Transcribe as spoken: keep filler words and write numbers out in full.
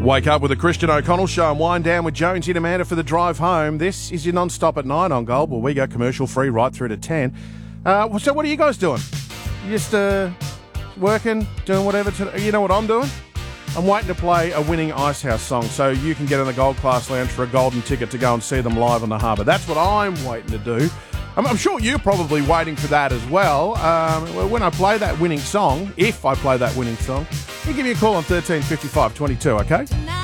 Wake up with the Christian O'Connell Show and wind down with Jonesy and Amanda for the drive home. This is your non-stop at nine on Gold, where we go commercial free right through to ten. Uh, so what are you guys doing? You just uh, working, doing whatever? To, you know what I'm doing? I'm waiting to play a winning Icehouse song so you can get in the Gold Class Lounge for a golden ticket to go and see them live on the harbour. That's what I'm waiting to do. I'm, I'm sure you're probably waiting for that as well. Um, when I play that winning song, if I play that winning song, you give me a call on thirteen fifty-five twenty-two, okay?